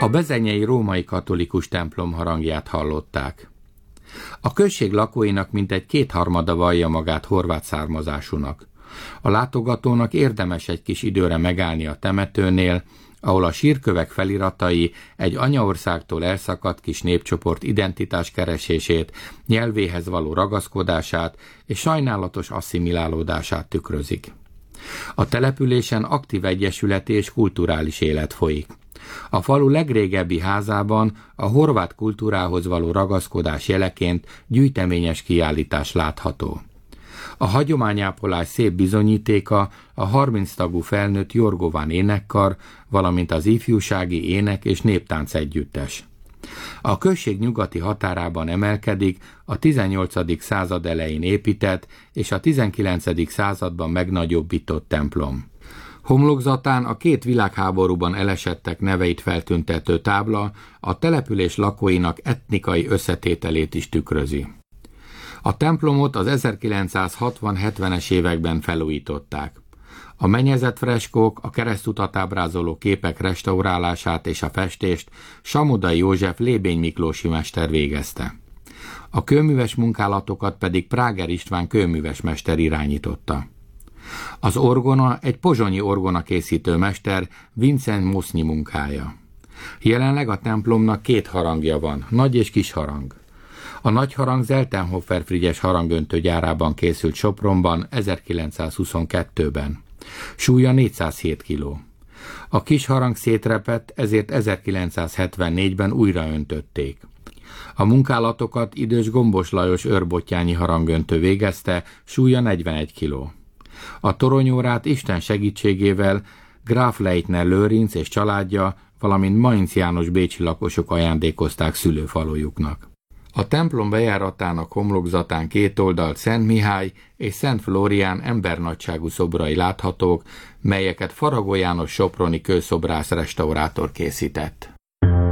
A bezenyei római katolikus templom harangját hallották. A község lakóinak mintegy 2/3 vallja magát horvát származásúnak. A látogatónak érdemes egy kis időre megállni a temetőnél, ahol a sírkövek feliratai egy anyaországtól elszakadt kis népcsoport identitáskeresését, nyelvéhez való ragaszkodását és sajnálatos asszimilálódását tükrözik. A településen aktív egyesületi és kulturális élet folyik. A falu legrégebbi házában a horvát kultúrához való ragaszkodás jeleként gyűjteményes kiállítás látható. A hagyományápolás szép bizonyítéka a 30 tagú felnőtt Jorgován énekkar, valamint az ifjúsági ének és néptánc együttes. A község nyugati határában emelkedik a 18. század elején épített és a 19. században megnagyobbított templom. Homlokzatán a 2 világháborúban elesettek neveit feltüntető tábla a település lakóinak etnikai összetételét is tükrözi. A templomot az 1960-70-es években felújították. A mennyezett freskók, a keresztutat ábrázoló képek restaurálását és a festést Samudai József Lébény Miklósi mester végezte. A kőműves munkálatokat pedig Práger István kőműves mester irányította. Az orgona egy pozsonyi orgonakészítő mester Vincent Musznyi munkája. Jelenleg a templomnak 2 harangja van, nagy és kis harang. A nagy harang Zeltenhofer Frigyes harangöntő gyárában készült Sopronban 1922-ben. Súlya 407 kg. A kis harang szétrepett, ezért 1974-ben újra öntötték. A munkálatokat idős Gombos Lajos őrbottyányi harangöntő végezte, súlya 41 kg. A toronyórát Isten segítségével Gráf Leitner Lőrinc és családja, valamint Mainz János bécsi lakosok ajándékozták szülőfalujuknak. A templom bejáratának homlokzatán 2 oldalt Szent Mihály és Szent Flórián embernagyságú szobrai láthatók, melyeket Faragó János soproni kőszobrász restaurátor készített.